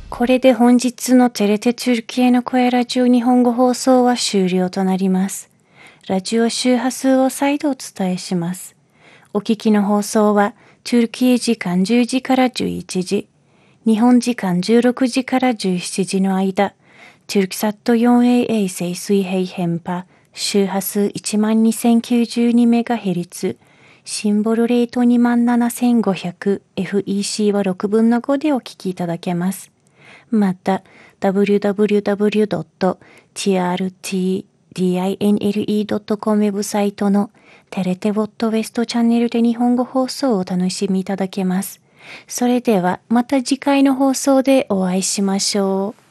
これで本日のテレテトゥルキエの声ラジオ日本語放送は終了となります。ラジオ周波数を再度お伝えします。お聞きの放送はトゥルキエ時間10時から11時、日本時間16時から17時の間、トゥルキサット 4AA 星水平変波、周波数 12,092MHz、シンボルレート 27,500、FEC は6分の5でお聞きいただけます。また、www.trtdinle.com ウェブサイトのテレテウォットウェストチャンネルで日本語放送をお楽しみいただけます。それではまた次回の放送でお会いしましょう。